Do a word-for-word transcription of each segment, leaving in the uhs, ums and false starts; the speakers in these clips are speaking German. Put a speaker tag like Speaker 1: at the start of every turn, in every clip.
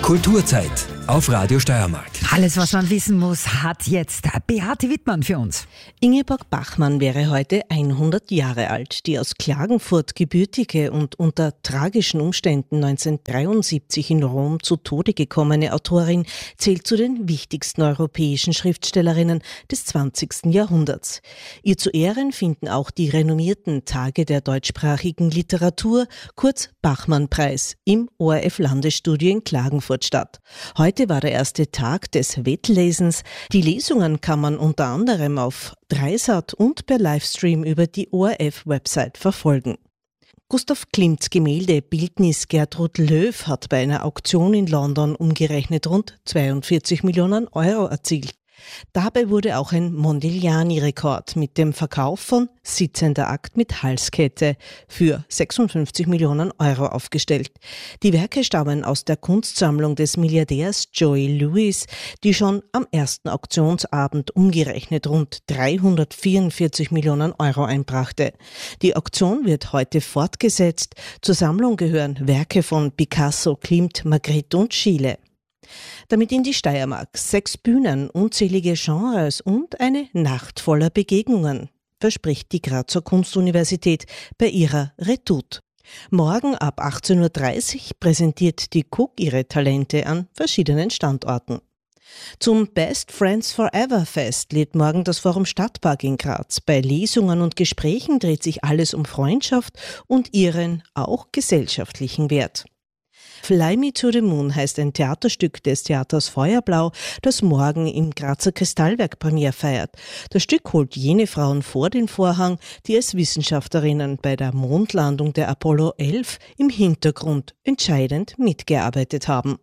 Speaker 1: Kulturzeit auf Radio Steiermark.
Speaker 2: Alles, was man wissen muss, hat jetzt Beate Wittmann für uns.
Speaker 3: Ingeborg Bachmann wäre heute hundert Jahre alt. Die aus Klagenfurt gebürtige und unter tragischen Umständen neunzehnhundertdreiundsiebzig in Rom zu Tode gekommene Autorin zählt zu den wichtigsten europäischen Schriftstellerinnen des zwanzigsten Jahrhunderts. Ihr zu Ehren finden auch die renommierten Tage der deutschsprachigen Literatur, kurz Bachmann-Preis, im O R F-Landesstudio in Klagenfurt statt. Heute war der erste Tag des Wettlesens. Die Lesungen kann man unter anderem auf Dreisat und per Livestream über die O R F-Website verfolgen. Gustav Klimts Gemälde Bildnis Gertrud Löw hat bei einer Auktion in London umgerechnet rund zweiundvierzig Millionen Euro erzielt. Dabei wurde auch ein Modigliani-Rekord mit dem Verkauf von Sitzender Akt mit Halskette für sechsundfünfzig Millionen Euro aufgestellt. Die Werke stammen aus der Kunstsammlung des Milliardärs Joey Lewis, die schon am ersten Auktionsabend umgerechnet rund dreihundertvierundvierzig Millionen Euro einbrachte. Die Auktion wird heute fortgesetzt. Zur Sammlung gehören Werke von Picasso, Klimt, Magritte und Schiele. Damit in die Steiermark sechs Bühnen, unzählige Genres und eine Nacht voller Begegnungen, verspricht die Grazer Kunstuniversität bei ihrer Redoute. Morgen ab achtzehn Uhr dreißig präsentiert die Cook ihre Talente an verschiedenen Standorten. Zum Best Friends Forever Fest lädt morgen das Forum Stadtpark in Graz. Bei Lesungen und Gesprächen dreht sich alles um Freundschaft und ihren auch gesellschaftlichen Wert. Fly Me to the Moon heißt ein Theaterstück des Theaters Feuerblau, das morgen im Grazer Kristallwerk Premiere feiert. Das Stück holt jene Frauen vor den Vorhang, die als Wissenschaftlerinnen bei der Mondlandung der Apollo elf im Hintergrund entscheidend mitgearbeitet haben.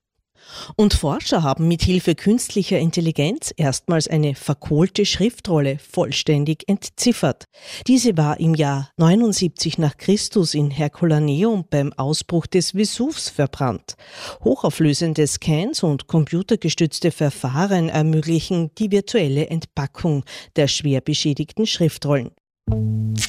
Speaker 3: Und Forscher haben mit Hilfe künstlicher Intelligenz erstmals eine verkohlte Schriftrolle vollständig entziffert. Diese war im Jahr neunundsiebzig nach Christus in Herculaneum beim Ausbruch des Vesuvs verbrannt. Hochauflösende Scans und computergestützte Verfahren ermöglichen die virtuelle Entpackung der schwer beschädigten Schriftrollen.